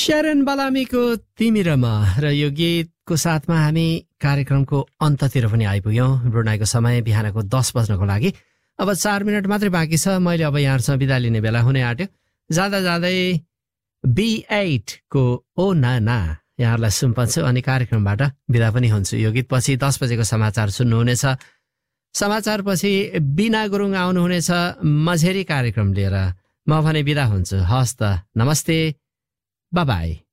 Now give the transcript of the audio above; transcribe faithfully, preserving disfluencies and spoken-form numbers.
शरण बलामीको तिमी र म र यो गीतको साथमा हामी कार्यक्रमको अन्ततिर पनि आइपुग्यौँ। ब्रुनाईको समय बिहानको दस बज्नको लागि अब चार मिनट मात्रै बाँकी छ। मैले अब यहाँहरूसँग बिदा लिने बेला हुने आँट्यो। जाँदा जाँदै बी एट को ओ ना ना यहाँहरूलाई सुम्पन्छु अनि कार्यक्रमबाट बिदा पनि हुन्छु। यो गीत पछि दस बजेको समाचार सुन्नुहुनेछ। समाचारपछि बिना गुरुङ आउनुहुनेछ मझेरी कार्यक्रम लिएर। म भने बिदा हुन्छु। हस् त, नमस्ते, बाई बाई।